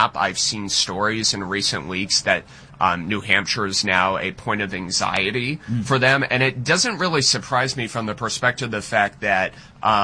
map. I've seen stories in recent weeks that New Hampshire is now a point of anxiety for them. And it doesn't really surprise me from the perspective of the fact that,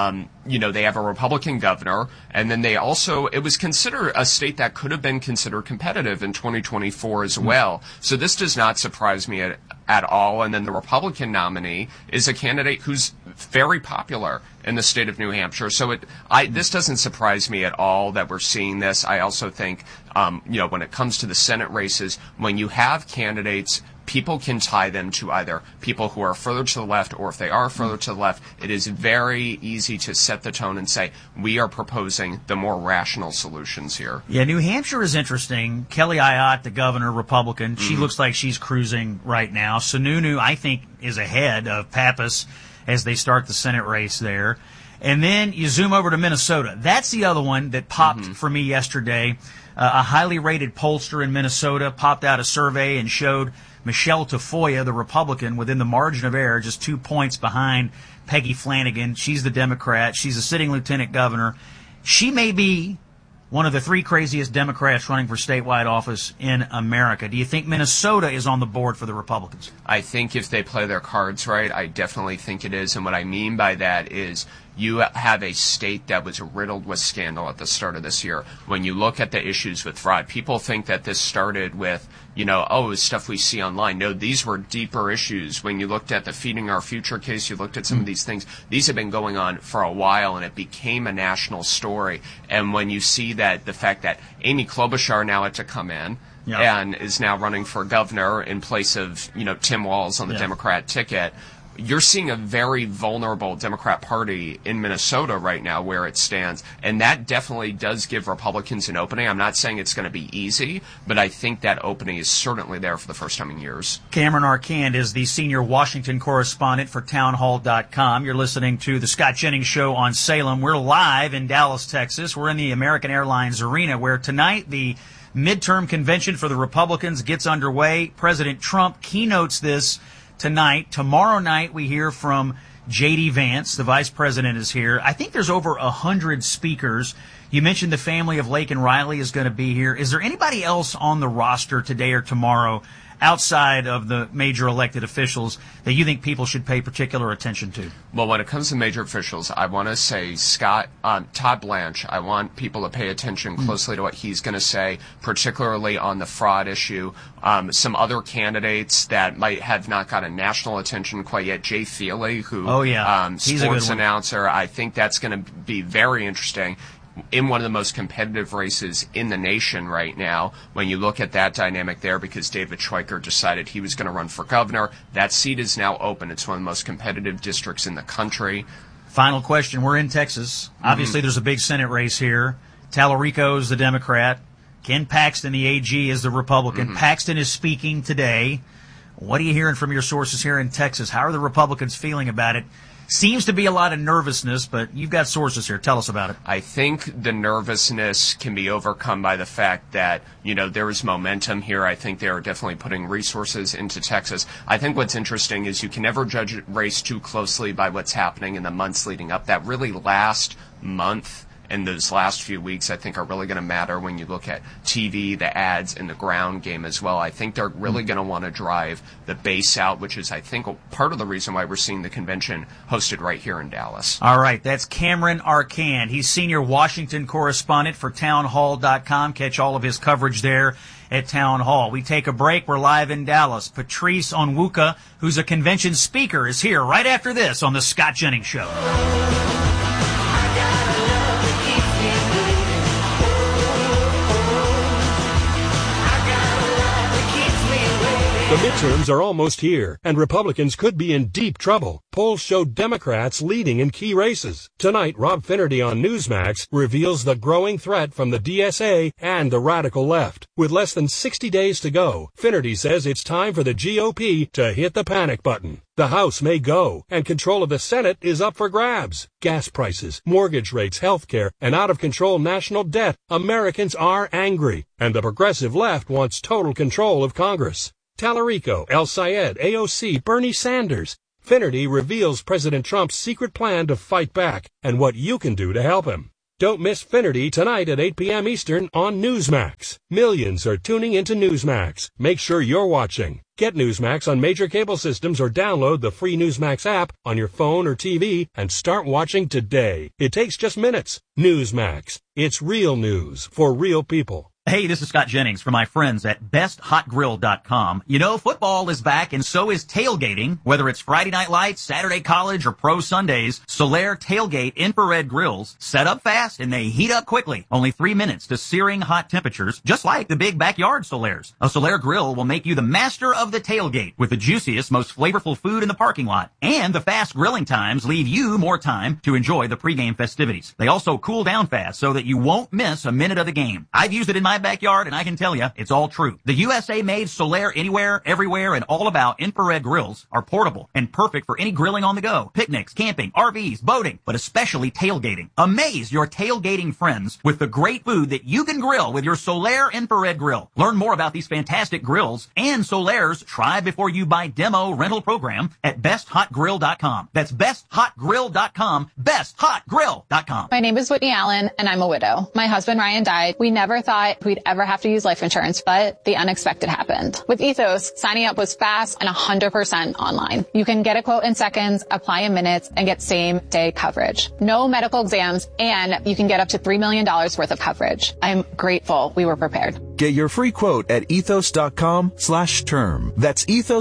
they have a Republican governor, and then they also, it was considered a state that could have been considered competitive in 2024 as well. So this does not surprise me at all. And then the Republican nominee is a candidate who's very popular in the state of New Hampshire. So this doesn't surprise me at all that we're seeing this. I also think, when it comes to the Senate races, when you have candidates, people can tie them to either people who are further to the left, or if they are further to the left, it is very easy to set the tone and say, we are proposing the more rational solutions here. Yeah, New Hampshire is interesting. Kelly Ayotte, the governor, Republican, she looks like she's cruising right now. Sununu, I think, is ahead of Pappas as they start the Senate race there. And then you zoom over to Minnesota. That's the other one that popped for me yesterday. A highly rated pollster in Minnesota popped out a survey and showed Michelle Tafoya, the Republican, within the margin of error, just 2 points behind Peggy Flanagan. She's the Democrat. She's a sitting lieutenant governor. She may be one of the 3 craziest Democrats running for statewide office in America. Do you think Minnesota is on the board for the Republicans? I think if they play their cards right, I definitely think it is. And what I mean by that is you have a state that was riddled with scandal at the start of this year. When you look at the issues with fraud, people think that this started with, it's stuff we see online. No, these were deeper issues. When you looked at the Feeding Our Future case, you looked at some of these things. These have been going on for a while, and it became a national story. And when you see that the fact that Amy Klobuchar now had to come in, and is now running for governor in place of, Tim Walz on the Democrat ticket, you're seeing a very vulnerable Democrat Party in Minnesota right now where it stands. And that definitely does give Republicans an opening. I'm not saying it's going to be easy, but I think that opening is certainly there for the first time in years. Cameron Arcand is the senior Washington correspondent for townhall.com. You're listening to the Scott Jennings Show on Salem. We're live in Dallas, Texas. We're in the American Airlines Arena, where tonight the midterm convention for the Republicans gets underway. President Trump keynotes this tonight. Tomorrow night, we hear from J.D. Vance. The vice president is here. I think there's over 100 speakers. You mentioned the family of Laken Riley is going to be here. Is there anybody else on the roster today or tomorrow outside of the major elected officials that you think people should pay particular attention to? Well, when it comes to major officials, I want to say Todd Blanche. I want people to pay attention closely to what he's going to say, particularly on the fraud issue. Some other candidates that might have not gotten national attention quite yet. Jay Feely, who he's sports announcer. I think that's going to be very interesting in one of the most competitive races in the nation right now, when you look at that dynamic there, because David Schweiker decided he was going to run for governor. That seat is now open. It's one of the most competitive districts in the country. Final question. We're in Texas. Obviously, there's a big Senate race here. Tallarico's the Democrat. Ken Paxton, the AG, is the Republican. Paxton is speaking today. What are you hearing from your sources here in Texas? How are the Republicans feeling about it? Seems to be a lot of nervousness, but you've got sources here. Tell us about it. I think the nervousness can be overcome by the fact that, there is momentum here. I think they are definitely putting resources into Texas. I think what's interesting is you can never judge a race too closely by what's happening in the months leading up. That really last month and those last few weeks, I think, are really going to matter when you look at TV, the ads, and the ground game as well. I think they're really going to want to drive the base out, which is, I think, part of the reason why we're seeing the convention hosted right here in Dallas. All right, that's Cameron Arcand. He's senior Washington correspondent for townhall.com. Catch all of his coverage there at Town Hall. We take a break. We're live in Dallas. Patrice Onwuka, who's a convention speaker, is here right after this on the Scott Jennings Show. The midterms are almost here, and Republicans could be in deep trouble. Polls show Democrats leading in key races. Tonight, Rob Finnerty on Newsmax reveals the growing threat from the DSA and the radical left. With less than 60 days to go, Finnerty says it's time for the GOP to hit the panic button. The House may go, and control of the Senate is up for grabs. Gas prices, mortgage rates, healthcare, and out-of-control national debt. Americans are angry, and the progressive left wants total control of Congress. Tallarico, El Sayed, AOC, Bernie Sanders. Finnerty reveals President Trump's secret plan to fight back and what you can do to help him. Don't miss Finnerty tonight at 8 p.m. Eastern on Newsmax. Millions are tuning into Newsmax. Make sure you're watching. Get Newsmax on major cable systems or download the free Newsmax app on your phone or TV and start watching today. It takes just minutes. Newsmax. It's real news for real people. Hey, this is Scott Jennings from my friends at BestHotGrill.com. You know, football is back and so is tailgating. Whether it's Friday Night Lights, Saturday College, or Pro Sundays, Solaire Tailgate infrared grills set up fast and they heat up quickly. Only 3 minutes to searing hot temperatures, just like the big backyard Solaires. A Solaire grill will make you the master of the tailgate with the juiciest, most flavorful food in the parking lot. And the fast grilling times leave you more time to enjoy the pregame festivities. They also cool down fast so that you won't miss a minute of the game. I've used it in my backyard, and I can tell you, it's all true. The USA-made Solaire Anywhere, Everywhere, and All About infrared grills are portable and perfect for any grilling on the go. Picnics, camping, RVs, boating, but especially tailgating. Amaze your tailgating friends with the great food that you can grill with your Solaire infrared grill. Learn more about these fantastic grills and Solaire's try before you buy demo rental program at BestHotGrill.com. That's BestHotGrill.com, BestHotGrill.com. My name is Whitney Allen, and I'm a widow. My husband Ryan died. We never thought we'd ever have to use life insurance, but the unexpected happened. With Ethos, signing up was fast and 100% online. You can get a quote in seconds, apply in minutes, and get same-day coverage. No medical exams, and you can get up to $3 million worth of coverage. I'm grateful we were prepared. Get your free quote at ethos.com/term. That's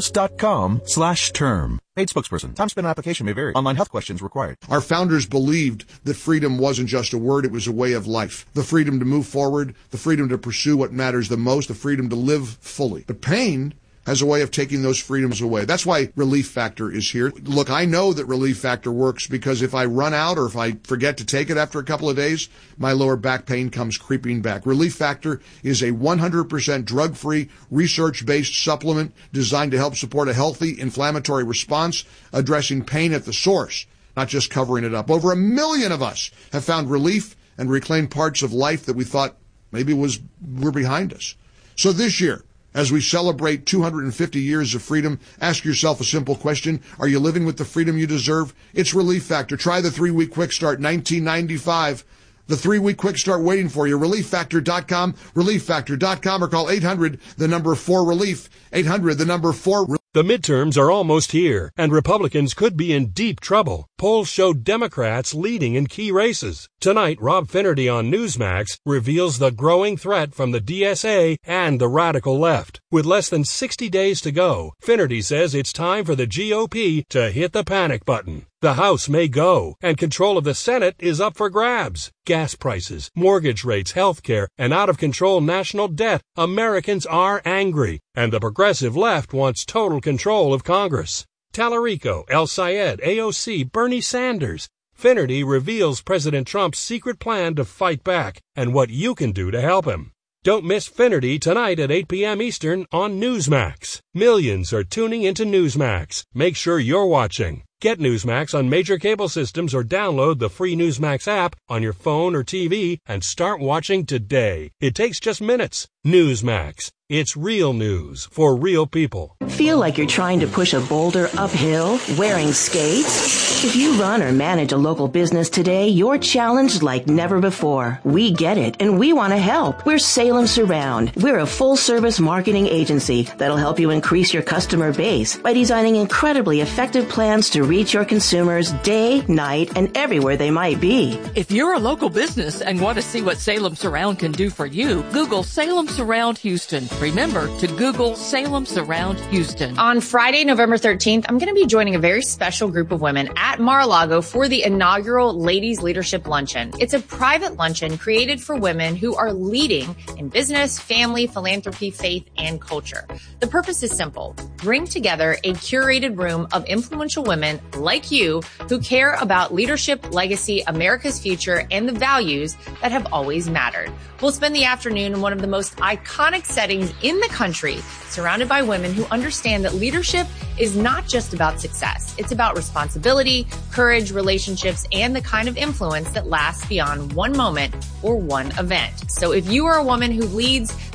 ethos.com/term. Paid spokesperson. Time spent on application may vary. Online health questions required. Our founders believed that freedom wasn't just a word, it was a way of life. The freedom to move forward, the freedom to pursue what matters the most, the freedom to live fully. But pain has a way of taking those freedoms away. That's why Relief Factor is here. Look, I know that Relief Factor works because if I run out or if I forget to take it after a couple of days, my lower back pain comes creeping back. Relief Factor is a 100% drug-free, research-based supplement designed to help support a healthy inflammatory response, addressing pain at the source, not just covering it up. Over 1 million of us have found relief and reclaimed parts of life that we thought maybe were behind us. So this year, as we celebrate 250 years of freedom, ask yourself a simple question. Are you living with the freedom you deserve? It's Relief Factor. Try the 3-week quick start, $19.95. The 3-week quick start waiting for you. ReliefFactor.com, ReliefFactor.com, or call 800-4-RELIEF, 800-4-RELIEF. The midterms are almost here, and Republicans could be in deep trouble. Polls show Democrats leading in key races. Tonight, Rob Finnerty on Newsmax reveals the growing threat from the DSA and the radical left. With less than 60 days to go, Finnerty says it's time for the GOP to hit the panic button. The House may go, and control of the Senate is up for grabs. Gas prices, mortgage rates, health care, and out-of-control national debt. Americans are angry, and the progressive left wants total control of Congress. Tallarico, El Sayed, AOC, Bernie Sanders. Finnerty reveals President Trump's secret plan to fight back and what you can do to help him. Don't miss Finnerty tonight at 8 p.m. Eastern on Newsmax. Millions are tuning into Newsmax. Make sure you're watching. Get Newsmax on major cable systems or download the free Newsmax app on your phone or TV and start watching today. It takes just minutes. Newsmax. It's real news for real people. Feel like you're trying to push a boulder uphill wearing skates? If you run or manage a local business today, you're challenged like never before. We get it, and we want to help. We're Salem Surround. We're a full-service marketing agency that'll help you increase your customer base by designing incredibly effective plans to reach your consumers day, night, and everywhere they might be. If you're a local business and want to see what Salem Surround can do for you, Google Salem Surround Houston. Remember to Google Salem Surround Houston. On Friday, November 13th, I'm going to be joining a very special group of women at Mar-a-Lago for the inaugural Ladies Leadership Luncheon. It's a private luncheon created for women who are leading in business, family, philanthropy, faith, and culture. The purpose is simple. Bring together a curated room of influential women like you who care about leadership, legacy, America's future, and the values that have always mattered. We'll spend the afternoon in one of the most iconic settings in the country, surrounded by women who understand that leadership is not just about success. It's about responsibility, courage, relationships, and the kind of influence that lasts beyond one moment or one event. So if you are a woman who leads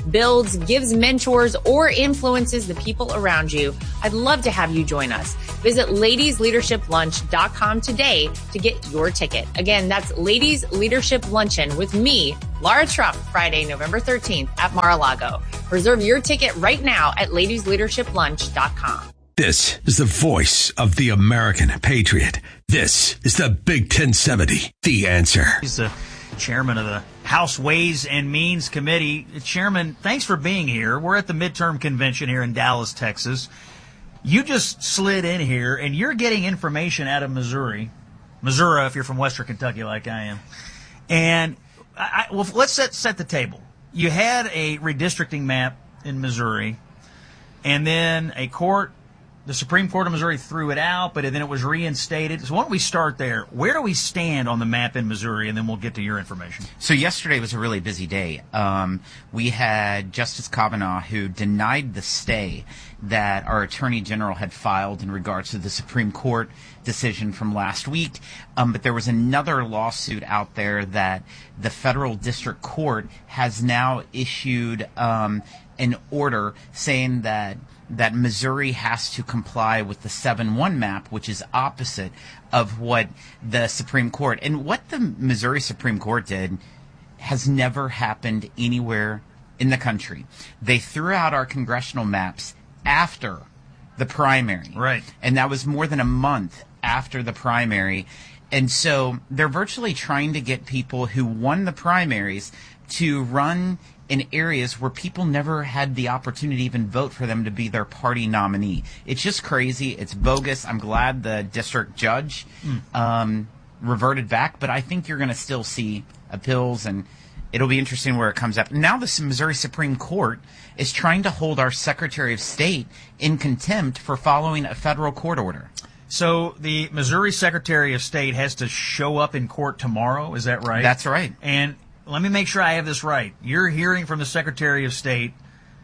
builds, gives mentors, or influences the people around you, I'd love to have you join us. Visit ladiesleadershiplunch.com today to get your ticket. Again, that's Ladies Leadership Luncheon with me, Laura Trump, Friday, November 13th at Mar-a-Lago. Reserve your ticket right now at ladiesleadershiplunch.com. This is the voice of the American patriot. This is the Big 1070, The Answer. He's the chairman of the House Ways and Means Committee. Chairman, thanks for being here. We're at the midterm convention here in Dallas, Texas. You just slid in here, and you're getting information out of Missouri, if you're from Western Kentucky like I am. And well, let's set the table. You had a redistricting map in Missouri, and then the Supreme Court of Missouri threw it out, but then it was reinstated. So why don't we start there? Where do we stand on the map in Missouri, and then we'll get to your information. So yesterday was a really busy day. We had Justice Kavanaugh, who denied the stay that our Attorney General had filed in regards to the Supreme Court decision from last week. But there was another lawsuit out there that the federal district court has now issued an order saying that Missouri has to comply with the 7-1 map, which is opposite of what the Supreme Court. And what the Missouri Supreme Court did has never happened anywhere in the country. They threw out our congressional maps after the primary. Right. And that was more than a month after the primary. And so they're virtually trying to get people who won the primaries to run in areas where people never had the opportunity to even vote for them to be their party nominee. It's just crazy. It's bogus. I'm glad the district judge reverted back, but I think you're going to still see appeals, and it'll be interesting where it comes up. Now the Missouri Supreme Court is trying to hold our Secretary of State in contempt for following a federal court order. So the Missouri Secretary of State has to show up in court tomorrow, is that right? That's right. And let me make sure I have this right. You're hearing from the Secretary of State,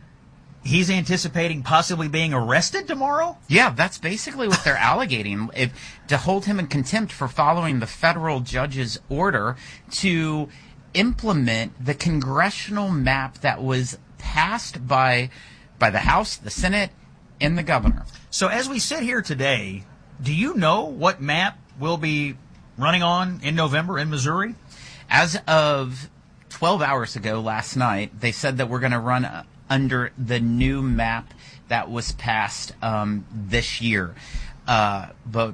he's anticipating possibly being arrested tomorrow? Yeah, that's basically what they're alleging, to hold him in contempt for following the federal judge's order to implement the congressional map that was passed by the House, the Senate, and the governor. So as we sit here today, do you know what map we'll be running on in November in Missouri? As of 12 hours ago last night, they said that we're going to run under the new map that was passed this year. But,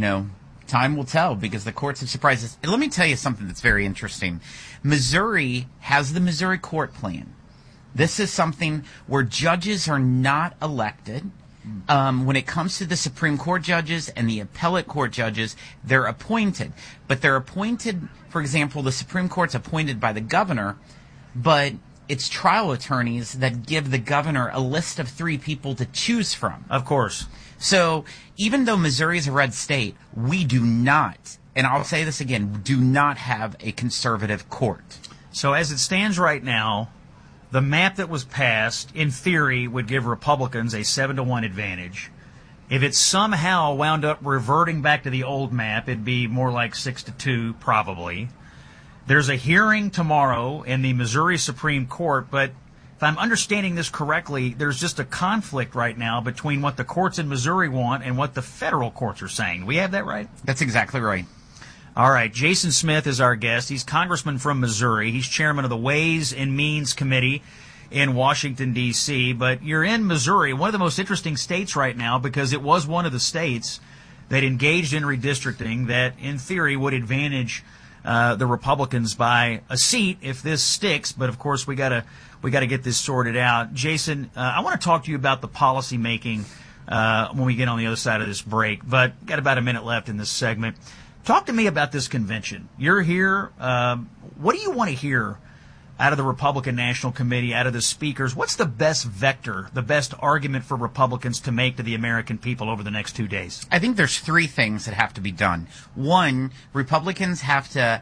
time will tell because the courts have surprised us. And let me tell you something that's very interesting. Missouri has the Missouri Court Plan. This is something where judges are not elected. When it comes to the Supreme Court judges and the appellate court judges, they're appointed. But they're appointed, for example, the Supreme Court's appointed by the governor, but it's trial attorneys that give the governor a list of 3 people to choose from. Of course. So even though Missouri is a red state, we do not, and I'll say this again, do not have a conservative court. So as it stands right now, the map that was passed, in theory, would give Republicans a 7-1 advantage. If it somehow wound up reverting back to the old map, it'd be more like 6-2, probably. There's a hearing tomorrow in the Missouri Supreme Court, but if I'm understanding this correctly, there's just a conflict right now between what the courts in Missouri want and what the federal courts are saying. Do we have that right? That's exactly right. All right, Jason Smith is our guest. He's congressman from Missouri. He's chairman of the Ways and Means Committee in Washington, D.C. But you're in Missouri, one of the most interesting states right now because it was one of the states that engaged in redistricting that, in theory, would advantage the Republicans by a seat if this sticks. But, of course, we gotta get this sorted out. Jason, I want to talk to you about the policy making when we get on the other side of this break. But got about a minute left in this segment. Talk to me about this convention. You're here. What do you want to hear out of the Republican National Committee, out of the speakers? What's the best vector, the best argument for Republicans to make to the American people over the next 2 days? I think there's 3 things that have to be done. One, Republicans have to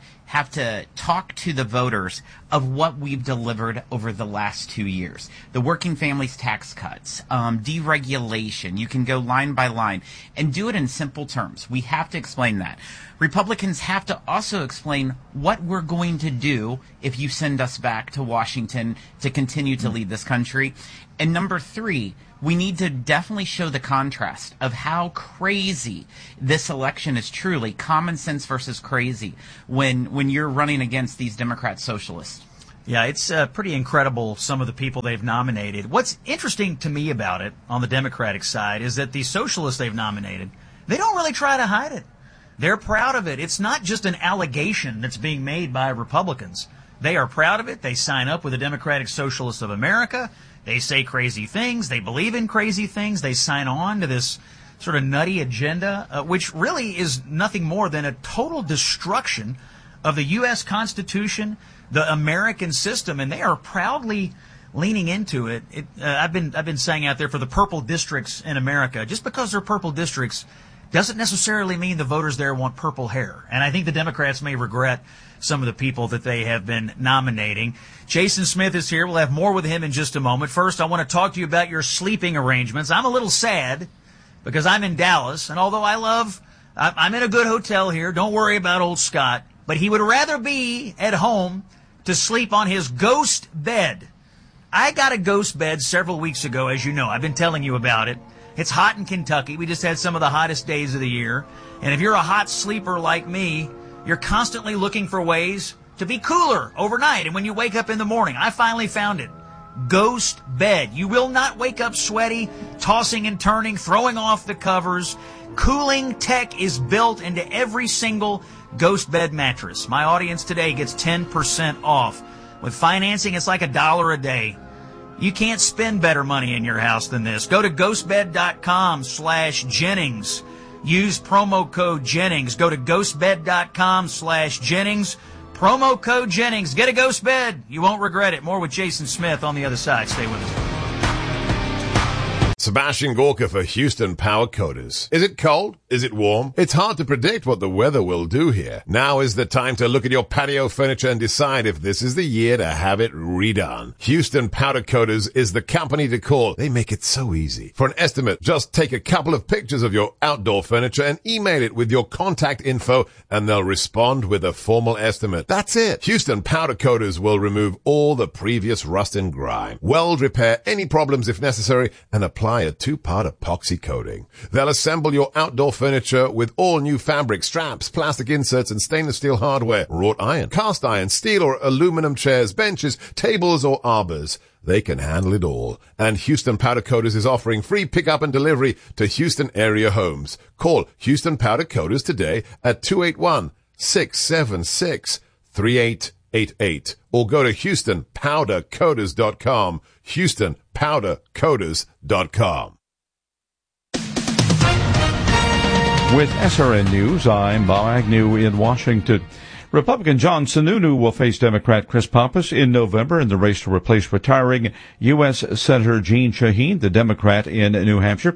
talk to the voters of what we've delivered over the last 2 years. The working families tax cuts, deregulation. You can go line by line and do it in simple terms. We have to explain that. Republicans have to also explain what we're going to do if you send us back to Washington to continue to lead this country. And number 3, we need to definitely show the contrast of how crazy this election is truly, common sense versus crazy, when you're running against these Democrat socialists. Yeah, it's pretty incredible, some of the people they've nominated. What's interesting to me about it on the Democratic side is that the socialists they've nominated, they don't really try to hide it. They're proud of it. It's not just an allegation that's being made by Republicans. They are proud of it. They sign up with the Democratic Socialists of America. They say crazy things. They believe in crazy things. They sign on to this sort of nutty agenda, which really is nothing more than a total destruction of the U.S. Constitution, the American system, and they are proudly leaning into it. I've been saying out there, for the purple districts in America, just because they're purple districts doesn't necessarily mean the voters there want purple hair. And I think the Democrats may regret some of the people that they have been nominating. Jason Smith is here. We'll have more with him in just a moment. First, I want to talk to you about your sleeping arrangements. I'm a little sad because I'm in Dallas, and although I'm in a good hotel here, don't worry about old Scott, but he would rather be at home to sleep on his ghost bed. I got a ghost bed several weeks ago, as you know. I've been telling you about it. It's hot in Kentucky. We just had some of the hottest days of the year. And if you're a hot sleeper like me, you're constantly looking for ways to be cooler overnight. And when you wake up in the morning, I finally found it. Ghost bed. You will not wake up sweaty, tossing and turning, throwing off the covers. Cooling tech is built into every single ghost bed mattress. My audience today gets 10% off. With financing, it's like $1 a day. You can't spend better money in your house than this. Go to ghostbed.com/Jennings. Use promo code Jennings. Go to ghostbed.com/Jennings. Promo code Jennings. Get a ghost bed. You won't regret it. More with Jason Smith on the other side. Stay with us. Sebastian Gorka for Houston Power Coaters. Is it cold? Is it warm? It's hard to predict what the weather will do here. Now is the time to look at your patio furniture and decide if this is the year to have it redone. Houston Powder Coaters is the company to call. They make it so easy. For an estimate, just take a couple of pictures of your outdoor furniture and email it with your contact info, and they'll respond with a formal estimate. That's it. Houston Powder Coaters will remove all the previous rust and grime, weld repair any problems if necessary, and apply a 2-part epoxy coating. They'll assemble your outdoor furniture with all new fabric, straps, plastic inserts, and stainless steel hardware, wrought iron, cast iron, steel or aluminum chairs, benches, tables, or arbors. They can handle it all. And Houston Powder Coaters is offering free pickup and delivery to Houston area homes. Call Houston Powder Coaters today at 281-676-3888 or go to HoustonPowderCoaters.com. HoustonPowderCoaters.com. With SRN News, I'm Bob Agnew in Washington. Republican John Sununu will face Democrat Chris Pappas in November in the race to replace retiring U.S. Senator Jeanne Shaheen, the Democrat in New Hampshire.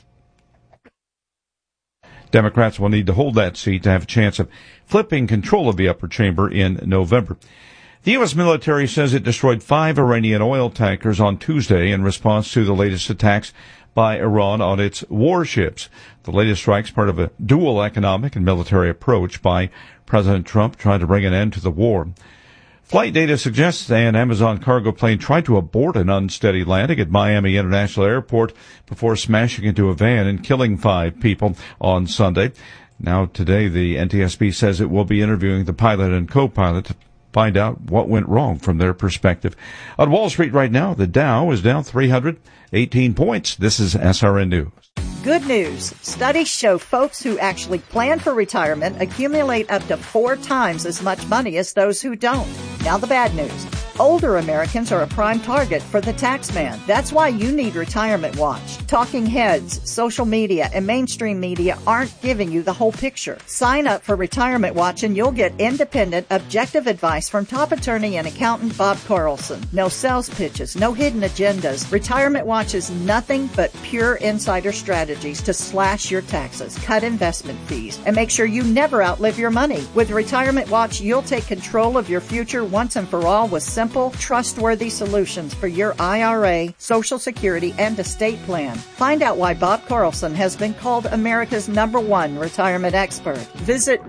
Democrats will need to hold that seat to have a chance of flipping control of the upper chamber in November. The U.S. military says it destroyed 5 Iranian oil tankers on Tuesday in response to the latest attacks by Iran on its warships. The latest strikes part of a dual economic and military approach by President Trump trying to bring an end to the war. Flight data suggests an Amazon cargo plane tried to abort an unsteady landing at Miami International Airport before smashing into a van and killing 5 people on Sunday. Now today, the NTSB says it will be interviewing the pilot and co-pilot to find out what went wrong from their perspective. On Wall Street right now, the Dow is down 318 points. This is SRN News. Good news. Studies show folks who actually plan for retirement accumulate up to 4 times as much money as those who don't. Now the bad news. Older Americans are a prime target for the tax man. That's why you need Retirement Watch. Talking heads, social media, and mainstream media aren't giving you the whole picture. Sign up for Retirement Watch and you'll get independent, objective advice from top attorney and accountant Bob Carlson. No sales pitches, no hidden agendas. Retirement Watch is nothing but pure insider strategies to slash your taxes, cut investment fees, and make sure you never outlive your money. With Retirement Watch, you'll take control of your future once and for all with simple, trustworthy solutions for your IRA, Social Security, and estate plan. Find out why Bob Carlson has been called America's #1 retirement expert. Visit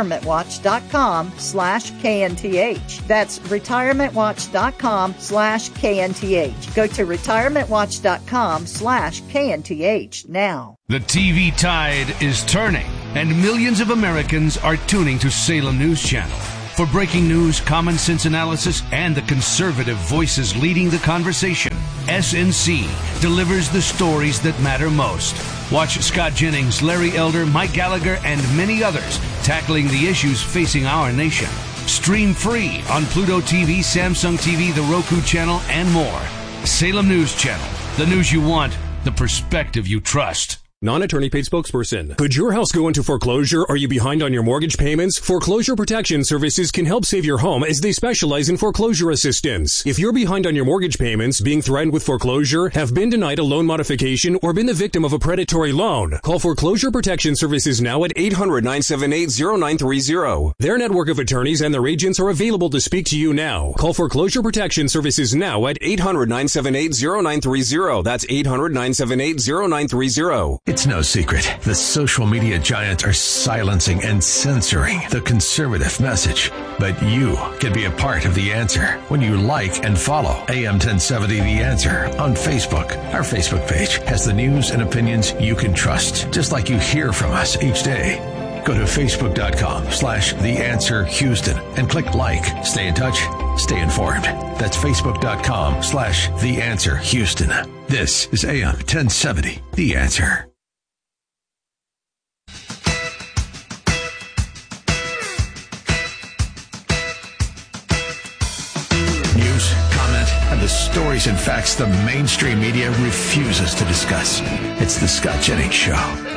retirementwatch.com/KNTH. That's retirementwatch.com/KNTH. Go to retirementwatch.com/KNTH now. The TV tide is turning, and millions of Americans are tuning to Salem News Channel. For breaking news, common sense analysis, and the conservative voices leading the conversation, SNC delivers the stories that matter most. Watch Scott Jennings, Larry Elder, Mike Gallagher, and many others tackling the issues facing our nation. Stream free on Pluto TV, Samsung TV, the Roku channel, and more. Salem News Channel. The news you want, the perspective you trust. Non-attorney paid spokesperson. Could your house go into foreclosure? Are you behind on your mortgage payments? Foreclosure Protection Services can help save your home as they specialize in foreclosure assistance. If you're behind on your mortgage payments, being threatened with foreclosure, have been denied a loan modification, or been the victim of a predatory loan, call Foreclosure Protection Services now at 800-978-0930. Their network of attorneys and their agents are available to speak to you now. Call Foreclosure Protection Services now at 800-978-0930. That's 800-978-0930. It's no secret. The social media giants are silencing and censoring the conservative message. But you can be a part of the answer when you like and follow AM 1070 The Answer on Facebook. Our Facebook page has the news and opinions you can trust, just like you hear from us each day. Go to Facebook.com/The Answer Houston and click like. Stay in touch. Stay informed. That's Facebook.com/The Answer Houston. This is AM 1070 The Answer. News, comment, and the stories and facts the mainstream media refuses to discuss. It's the Scott Jennings Show.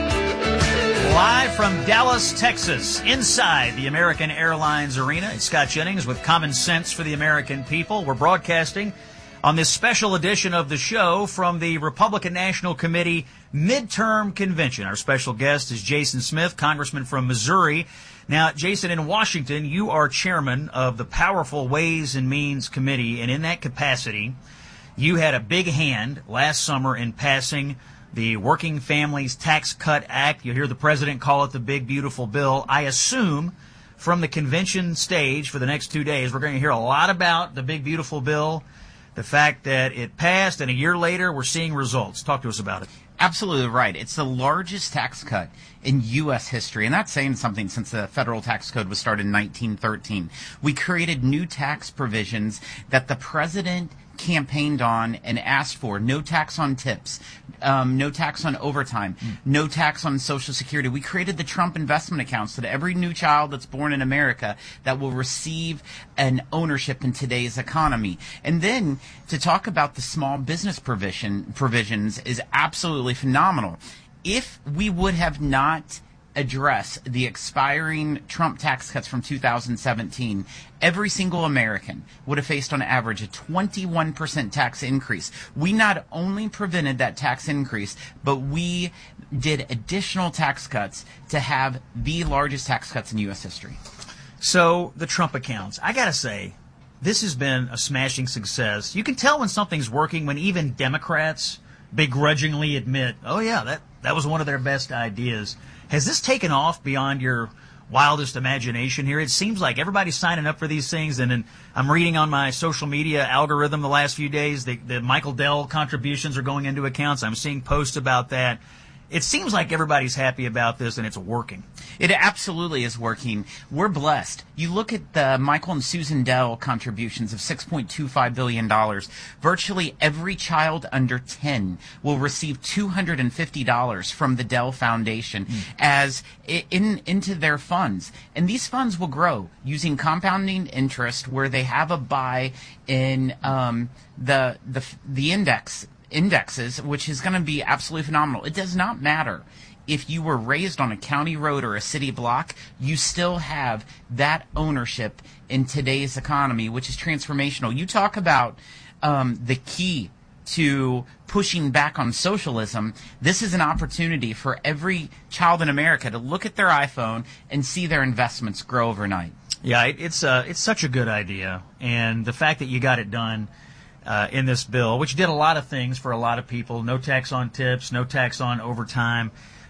Live from Dallas, Texas, inside the American Airlines Arena, it's Scott Jennings with Common Sense for the American People. We're broadcasting on this special edition of the show from the Republican National Committee Midterm Convention. Our special guest is Jason Smith, Congressman from Missouri. Now, Jason, in Washington, you are chairman of the powerful Ways and Means Committee, and in that capacity, you had a big hand last summer in passing the Working Families Tax Cut Act. You'll hear the president call it the big, beautiful bill. I assume from the convention stage for the next 2 days, we're going to hear a lot about the big, beautiful bill, the fact that it passed, and a year later, we're seeing results. Talk to us about it. Absolutely right. It's the largest tax cut in U.S. history, and that's saying something since the federal tax code was started in 1913. We created new tax provisions that the president campaigned on and asked for. No tax on tips, no tax on overtime, no tax on Social Security. We created the Trump investment account so that every new child that's born in America that will receive an ownership in today's economy. And then to talk about the small business provisions is absolutely phenomenal. If we would have not address the expiring Trump tax cuts from 2017, every single American would have faced on average a 21% tax increase. We not only prevented that tax increase, but we did additional tax cuts to have the largest tax cuts in U.S. history. So the Trump accounts, I got to say, this has been a smashing success. You can tell when something's working when even Democrats begrudgingly admit, oh yeah, that was one of their best ideas. Has this taken off beyond your wildest imagination here? It seems like everybody's signing up for these things, and I'm reading on my social media algorithm the last few days, the Michael Dell contributions are going into accounts. I'm seeing posts about that. It seems like everybody's happy about this, and it's working. It absolutely is working. We're blessed. You look at the Michael and Susan Dell contributions of $6.25 billion. Virtually every child under 10 will receive $250 from the Dell Foundation as into their funds. And these funds will grow using compounding interest where they have a buy in the indexes, which is going to be absolutely phenomenal. It does not matter if you were raised on a county road or a city block, you still have that ownership in today's economy, which is transformational. You talk about the key to pushing back on socialism. This is an opportunity for every child in America to look at their iPhone and see their investments grow overnight. Yeah, it's such a good idea, and the fact that you got it done in this bill, which did a lot of things for a lot of people, no tax on tips, no tax on overtime.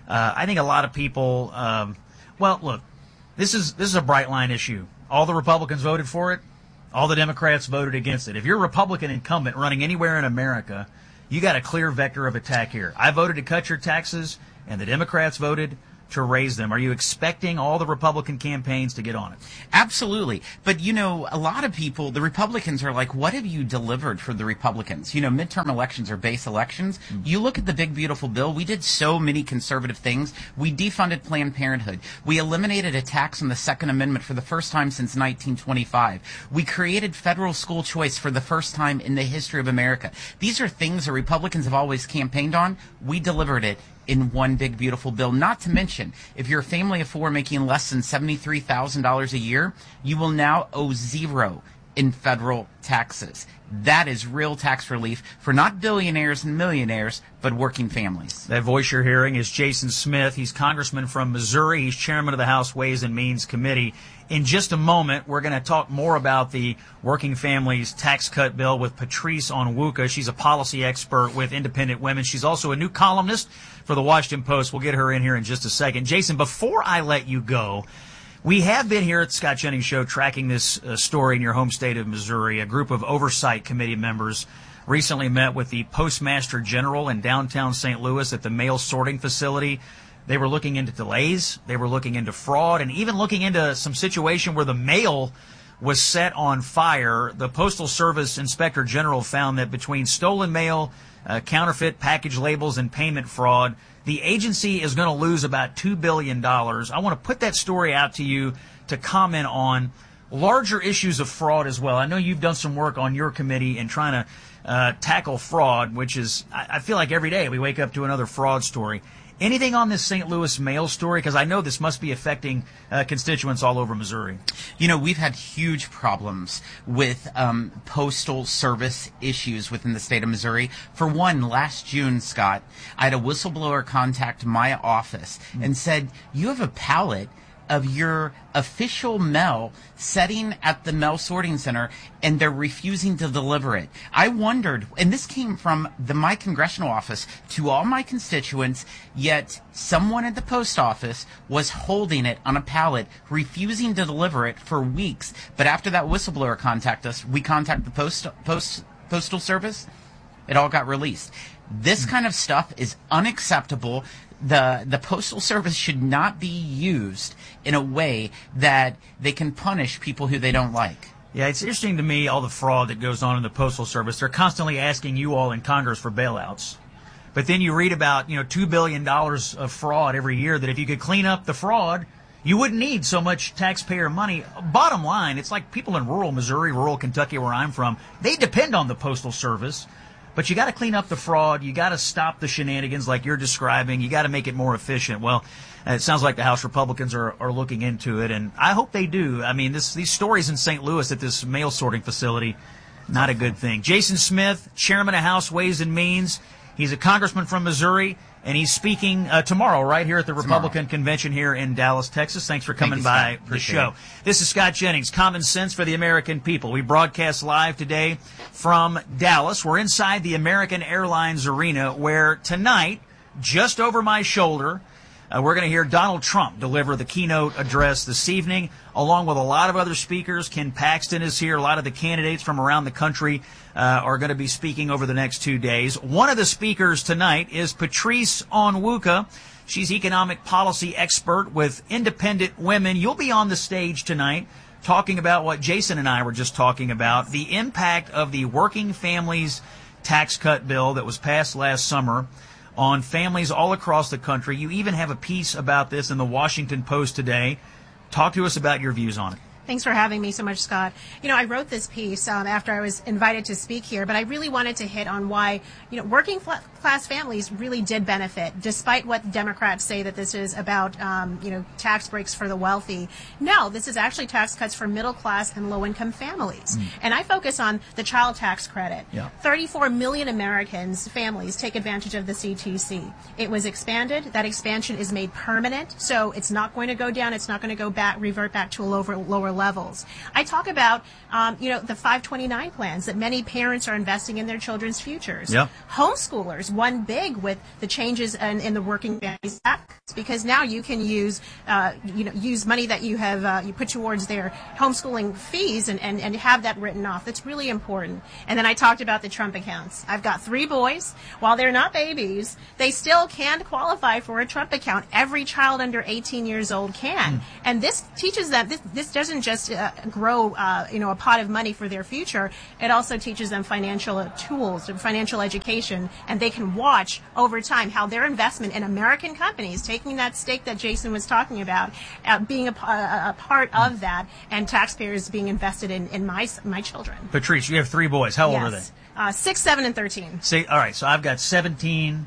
I think a lot of people, well, look, this is a bright line issue. All the Republicans voted for it. All the Democrats voted against it. If you're a Republican incumbent running anywhere in America, you got a clear vector of attack here. I voted to cut your taxes, and the Democrats voted to raise them. Are you expecting all the Republican campaigns to get on it? Absolutely. But, you know, a lot of people, the Republicans are like, what have you delivered for the Republicans? You know, midterm elections are base elections. You look at the big, beautiful bill. We did so many conservative things. We defunded Planned Parenthood. We eliminated a tax on the Second Amendment for the first time since 1925. We created federal school choice for the first time in the history of America. These are things that Republicans have always campaigned on. We delivered it in one big, beautiful bill. Not to mention, if you're a family of four making less than $73,000 a year, you will now owe zero in federal taxes. That is real tax relief for not billionaires and millionaires, but working families. That voice you're hearing is Jason Smith. He's congressman from Missouri. He's chairman of the House Ways and Means Committee. In just a moment, we're going to talk more about the Working Families Tax Cut Bill with Patrice Onwuka. She's a policy expert with Independent Women. She's also a new columnist for the Washington Post. We'll get her in here in just a second. Jason, before I let you go, we have been here at the Scott Jennings Show tracking this story in your home state of Missouri. A group of oversight committee members recently met with the Postmaster General in downtown St. Louis at the mail sorting facility. They were looking into delays, they were looking into fraud, and even looking into some situation where the mail was set on fire. The Postal Service Inspector General found that between stolen mail, counterfeit package labels, and payment fraud, the agency is going to lose about $2 billion. I want to put that story out to you to comment on larger issues of fraud as well. I know you've done some work on your committee in trying to tackle fraud, which is, I feel like every day we wake up to another fraud story. Anything on this St. Louis mail story? Because I know this must be affecting constituents all over Missouri. You know, we've had huge problems with postal service issues within the state of Missouri. For one, last June, Scott, I had a whistleblower contact my office and said, you have a pallet of your official mail setting at the mail sorting center, and they're refusing to deliver it. I wondered, and this came from my congressional office to all my constituents, yet someone at the post office was holding it on a pallet, refusing to deliver it for weeks. But after that whistleblower contacted us, we contacted the Postal Service, it all got released. This kind of stuff is unacceptable. The Postal Service should not be used in a way that they can punish people who they don't like. Yeah, it's interesting to me, all the fraud that goes on in the Postal Service. They're constantly asking you all in Congress for bailouts. But then you read about, $2 billion of fraud every year, that if you could clean up the fraud, you wouldn't need so much taxpayer money. Bottom line, it's like people in rural Missouri, rural Kentucky, where I'm from, they depend on the Postal Service. But you got to clean up the fraud. You got to stop the shenanigans like you're describing. You got to make it more efficient. Well, it sounds like the House Republicans are looking into it, and I hope they do. I mean, these stories in St. Louis at this mail sorting facility, not a good thing. Jason Smith, chairman of House Ways and Means. He's a congressman from Missouri, and he's speaking tomorrow right here at the Republican Convention here in Dallas, Texas. Thanks for coming by the show. This is Scott Jennings, Common Sense for the American People. We broadcast live today from Dallas. We're inside the American Airlines Arena, where tonight, just over my shoulder, we're going to hear Donald Trump deliver the keynote address this evening, along with a lot of other speakers. Ken Paxton is here. A lot of the candidates from around the country are going to be speaking over the next 2 days. One of the speakers tonight is Patrice Onwuka. She's economic policy expert with Independent Women. You'll be on the stage tonight talking about what Jason and I were just talking about, the impact of the Working Families Tax Cut Bill that was passed last summer on families all across the country. You even have a piece about this in the Washington Post today. Talk to us about your views on it. Thanks for having me so much, Scott. I wrote this piece after I was invited to speak here, but I really wanted to hit on why, working class families really did benefit, despite what Democrats say that this is about, tax breaks for the wealthy. No, this is actually tax cuts for middle class and low income families. And I focus on the child tax credit. 34 million Americans, families, take advantage of the CTC. It was expanded. That expansion is made permanent, so it's not going to go down. It's not going to go back, revert back to a lower levels. I talk about, the 529 plans that many parents are investing in their children's futures. Yep. Homeschoolers won big with the changes in the Working Families Act, because now you can use money that you have you put towards their homeschooling fees and have that written off. That's really important. And then I talked about the Trump accounts. I've got 3 boys. While they're not babies, they still can qualify for a Trump account. Every child under 18 years old can. And this teaches them, this doesn't just grow a pot of money for their future. It also teaches them financial tools and financial education, and they can watch over time how their investment in American companies, taking that stake that Jason was talking about, being a part of that, and taxpayers being invested in my children. Patrice, you have 3 boys. How old are they? 6, 7, and 13. See, all right, so I've got 17,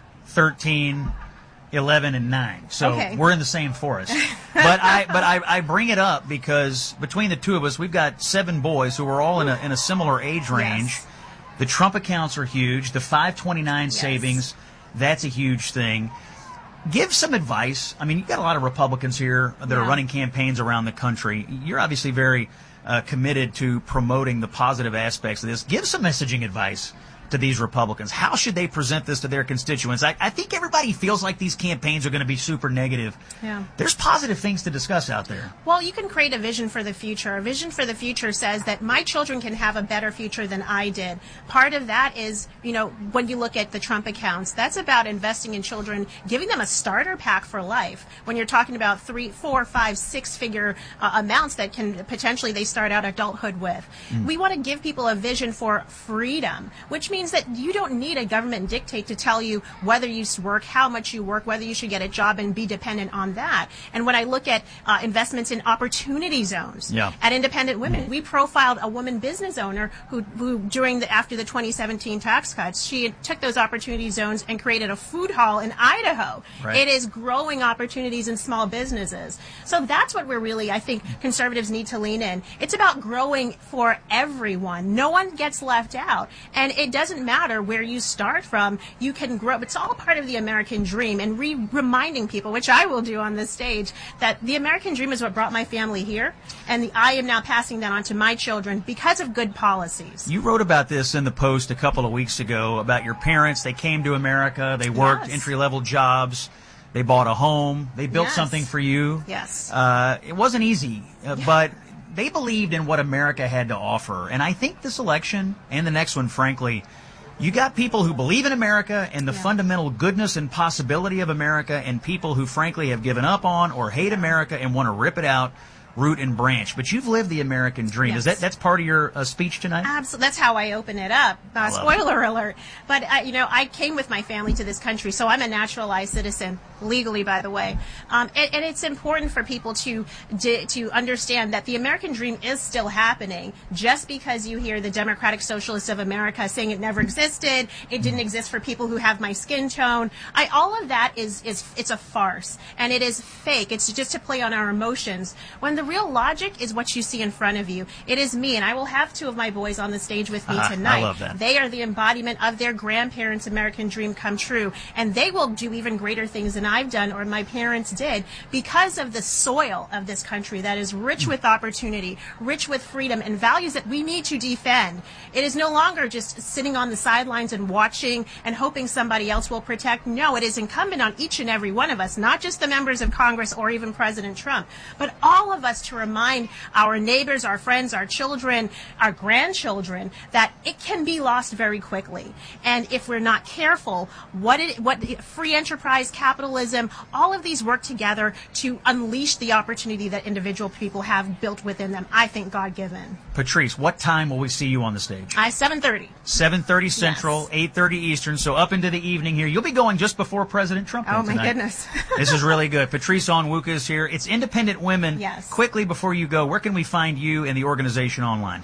13, 11, and 9. So Okay. we're in the same forest. But I bring it up because between the two of us, we've got 7 boys who are all in a similar age range. Yes. The Trump accounts are huge. The 529 savings, that's a huge thing. Give some advice. I mean, you've got a lot of Republicans here that are running campaigns around the country. You're obviously very committed to promoting the positive aspects of this. Give some messaging advice to these Republicans. How should they present this to their constituents? I think everybody feels like these campaigns are going to be super negative. Yeah. There's positive things to discuss out there. Well, you can create a vision for the future. A vision for the future says that my children can have a better future than I did. Part of that is, when you look at the Trump accounts, that's about investing in children, giving them a starter pack for life. When you're talking about 3, 4, 5, 6-figure amounts that can potentially they start out adulthood with. We want to give people a vision for freedom, which means that you don't need a government dictate to tell you whether you work, how much you work, whether you should get a job and be dependent on that. And when I look at investments in opportunity zones at independent women, we profiled a woman business owner who after the 2017 tax cuts, she took those opportunity zones and created a food hall in Idaho. Right. It is growing opportunities in small businesses. So that's what I think conservatives need to lean in. It's about growing for everyone. No one gets left out. And it doesn't matter where you start from. You can grow. It's all part of the American dream, and reminding people, which I will do on this stage, that the American dream is what brought my family here, and I am now passing that on to my children because of good policies. You wrote about this in the Post a couple of weeks ago about your parents. They came to America. They worked entry-level jobs. They bought a home. They built something for you. Yes. It wasn't easy, but they believed in what America had to offer. And I think this election and the next one, frankly, you got people who believe in America and the fundamental goodness and possibility of America, and people who, frankly, have given up on or hate America and want to rip it out root and branch. But you've lived the American dream. Yes. That's part of your speech tonight? Absolutely. That's how I open it up. Spoiler alert. But, I came with my family to this country, so I'm a naturalized citizen, legally, by the way. And it's important for people to understand that the American dream is still happening. Just because you hear the Democratic Socialists of America saying it never existed, it didn't exist for people who have my skin tone, all of that it's a farce. And it is fake. It's just to play on our emotions. When the real logic is what you see in front of you. It is me, and I will have 2 of my boys on the stage with me tonight. I love that. They are the embodiment of their grandparents' American dream come true, and they will do even greater things than I've done or my parents did because of the soil of this country that is rich with opportunity, rich with freedom, and values that we need to defend. It is no longer just sitting on the sidelines and watching and hoping somebody else will protect. No, it is incumbent on each and every one of us, not just the members of Congress or even President Trump, but all of us to remind our neighbors, our friends, our children, our grandchildren that it can be lost very quickly. And if we're not careful, what free enterprise, capitalism, all of these work together to unleash the opportunity that individual people have built within them. I think God-given. Patrice, what time will we see you on the stage? 7:30. 7:30 Central, 8:30 Eastern, so up into the evening here. You'll be going just before President Trump Oh, my tonight. goodness. This is really good. Patrice Onwuka is here. It's Independent Women. Yes. Quickly before you go, where can we find you and the organization online?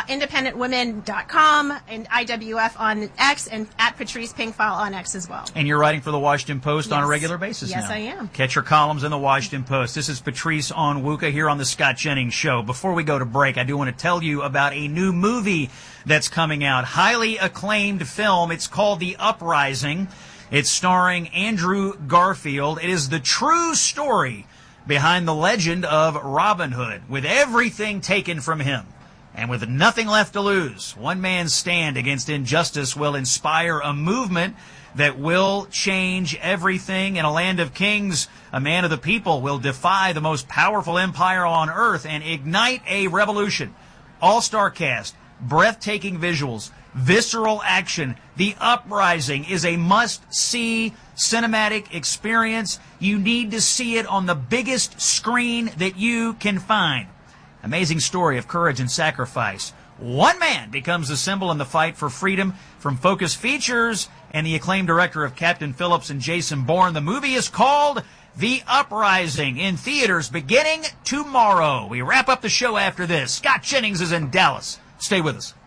Independentwomen.com and IWF on X, and at Patrice Pinkfile on X as well. And you're writing for the Washington Post on a Yes. regular basis Yes, now. I am. Catch your columns in the Washington Post. This is Patrice Onwuka here on the Scott Jennings Show. Before we go to break, I do want to tell you about a new movie that's coming out. Highly acclaimed film. It's called The Uprising. It's starring Andrew Garfield. It is the true story behind the legend of Robin Hood. With everything taken from him and with nothing left to lose, one man's stand against injustice will inspire a movement that will change everything. In a land of kings, a man of the people will defy the most powerful empire on earth and ignite a revolution. All-star cast, breathtaking visuals, visceral action. The Uprising is a must-see cinematic experience. You need to see it on the biggest screen that you can find. Amazing story of courage and sacrifice. One man becomes the symbol in the fight for freedom. From Focus Features and the acclaimed director of Captain Phillips and Jason Bourne, the movie is called The Uprising, in theaters beginning tomorrow. We wrap up the show after this. Scott Jennings is in Dallas. Stay with us.